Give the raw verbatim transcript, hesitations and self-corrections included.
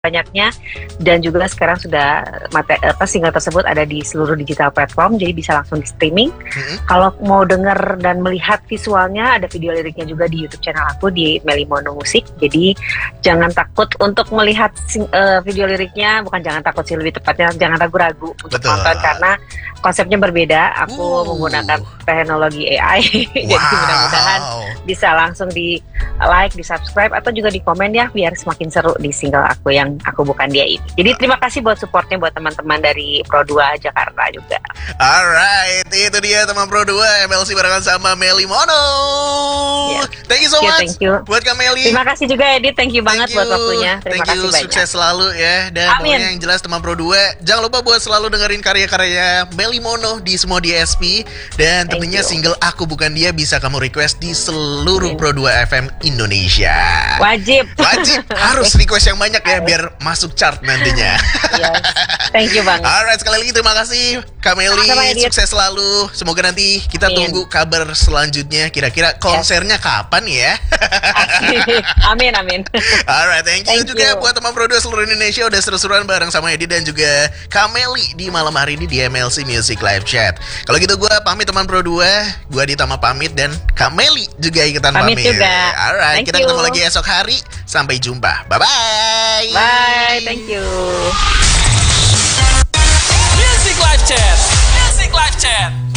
banyaknya, dan juga sekarang sudah mate, apa, single tersebut ada di seluruh digital platform, jadi bisa langsung di streaming. Mm-hmm. Kalau mau denger dan melihat visualnya, ada video liriknya juga di YouTube channel aku di Melly Mono Musik. Jadi jangan takut untuk melihat uh, video liriknya, bukan jangan takut sih, lebih tepatnya jangan ragu-ragu untuk Betul. nonton karena konsepnya berbeda. Aku uh. menggunakan teknologi A I, wow. jadi mudah-mudahan bisa langsung di like, di subscribe atau juga di komen ya, biar semakin seru di single aku yang Aku Bukan Dia ini. Jadi terima kasih buat supportnya buat teman-teman dari Pro dua Jakarta juga. Alright, itu dia teman Pro dua M L C barengan sama Melly Mono. Yeah. Thank you so much. Thank you. Buat Kak Melly. Terima kasih juga Edit, thank you banget thank you. buat waktunya. Terima thank kasih you. banyak. Sukses selalu ya. Dan Amin. pokoknya yang jelas teman Pro dua, jangan lupa buat selalu dengerin karya-karya Melly Mono di semua D S P. Dan tentunya single Aku Bukan Dia bisa kamu request di seluruh Amin. Pro dua F M Indonesia. Wajib. Wajib. Harus request yang banyak ya biar masuk chart nantinya. Yes. Thank you banget. Alright, sekali lagi terima kasih Kak Melly, sukses selalu. Semoga nanti kita amin. tunggu kabar selanjutnya. Kira-kira konsernya yes. kapan ya? Amin, amin. Alright, thank you thank juga you. buat teman Pro dua seluruh Indonesia udah seru-seruan bareng sama Edi dan juga Kak Melly di malam hari ini di M L C Music Live Chat. Kalau gitu gue pamit teman Pro dua, gue Ditama pamit dan Kak Melly juga ikutan pamit. Pamit juga. Alright, thank kita you. ketemu lagi esok hari. Sampai jumpa. Bye-bye. Bye, thank you. Music Live Chat. Music Live Chat.